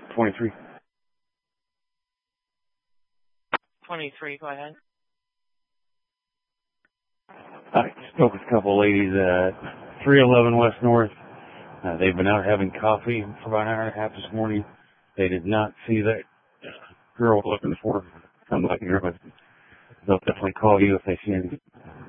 23. 23, go ahead. I spoke with a couple of ladies at 311 West North. They've been out having coffee for about an hour and a half this morning. They did not see that girl looking for somebody here, but they'll definitely call you if they see anything.